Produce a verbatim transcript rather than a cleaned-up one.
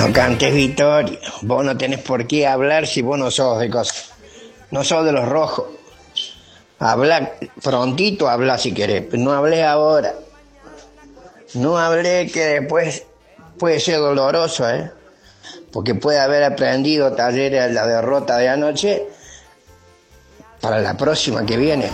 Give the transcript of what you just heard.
No cantes victoria. Vos no tenés por qué hablar si vos no sos de cosas. No sos de los rojos. Habla prontito, habla si querés. Pero no hablé ahora. No hablé que después puede ser doloroso, ¿eh? Porque puede haber aprendido Talleres la derrota de anoche para la próxima que viene.